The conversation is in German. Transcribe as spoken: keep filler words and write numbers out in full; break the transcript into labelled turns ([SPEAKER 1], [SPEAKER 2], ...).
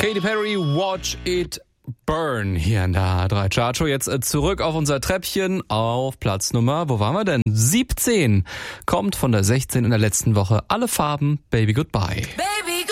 [SPEAKER 1] Katy Perry, Watch It Burn hier in der A drei Chartshow. Jetzt zurück auf unser Treppchen auf Platz Nummer, wo waren wir denn? siebzehn. Kommt von der sechzehn in der letzten Woche. Alle Farben, Baby Goodbye.